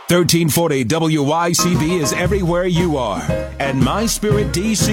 1340 WYCB is everywhere you are. And My Spirit DC